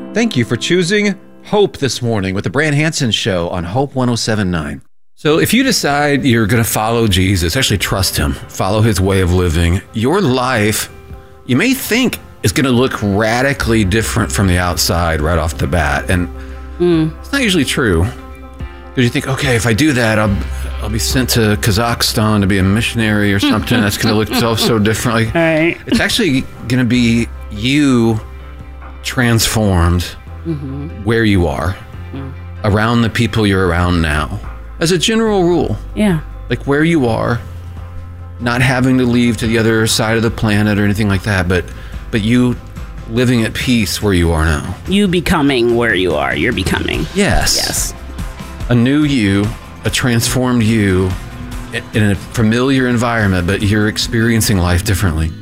Thank you for choosing Hope this morning with the Brand Hansen Show on Hope 107.9. So if you decide you're going to follow Jesus, actually trust him, follow his way of living, your life, you may think, is going to look radically different from the outside right off the bat. And it's not usually true. Because you think, okay, if I do that, I'll be sent to Kazakhstan to be a missionary or something. That's going to look so differently. Right. It's actually going to be you transformed where you are, around the people you're around now. As a general rule. Yeah. Like where you are, not having to leave to the other side of the planet or anything like that, but you living at peace where you are now. You becoming where you are. You're becoming. Yes. Yes. A new you, a transformed you in a familiar environment, but you're experiencing life differently.